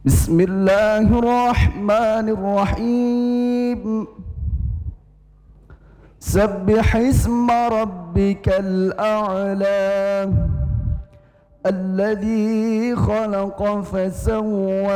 بسم الله الرحمن الرحيم سبح اسم ربك الأعلى الذي خلق فسوى